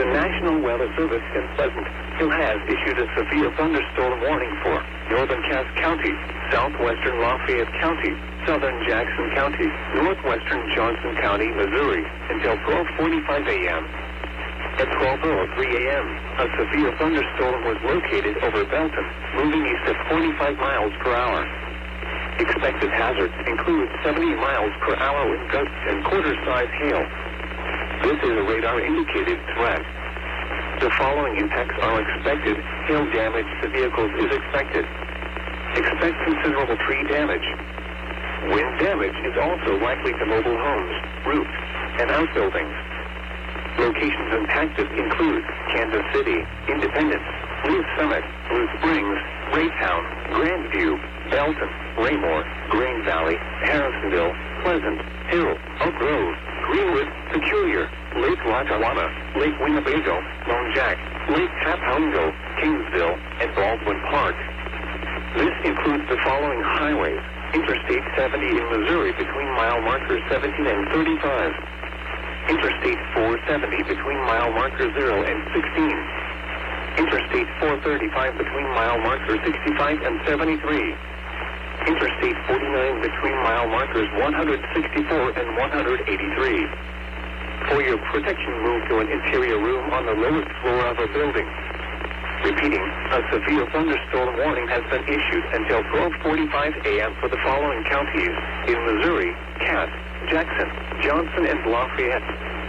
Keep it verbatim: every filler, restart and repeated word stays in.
National Weather Service in Pleasant Hill has issued a severe thunderstorm warning for northern Cass County, southwestern Lafayette County, southern Jackson County, northwestern Johnson County, Missouri, until twelve forty-five a m At twelve oh three a m, a severe thunderstorm was located over Belton, moving east at forty-five miles per hour. Expected hazards include seventy miles per hour with gusts and quarter-size hail. This is a radar-indicated threat. The following impacts are expected. Hail damage to vehicles is expected. Expect considerable tree damage. Wind damage is also likely to mobile homes, roofs, and outbuildings. Locations impacted include Kansas City, Independence, Blue Summit, Blue Springs, Raytown, Grandview, Belton, Raymore, Grain Valley, Harrisonville, Pleasant Hill, Oak Grove, Greenwood, Peculiar, Lake Lackawanna, Lake Winnebago, Lone Jack, Lake Tappango, Kingsville, and Baldwin Park. This includes the following highways: Interstate seventy in Missouri between mile markers seventeen and thirty-five. Interstate four seventy between mile marker zero and sixteen. Interstate four thirty-five between mile markers sixty-five and seventy-three. Interstate forty-nine between mile markers one sixty-four and one eighty-three. For your protection, move to an interior room on the lowest floor of a building. Repeating, a severe thunderstorm warning has been issued until twelve forty-five a m for the following counties in Missouri: Cass, Jackson, Johnson, and Lafayette.